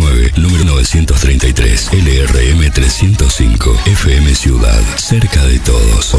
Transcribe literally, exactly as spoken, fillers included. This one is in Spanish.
nueve, número novecientos treinta y tres, L R M trescientos cinco, F M Ciudad, cerca de todos.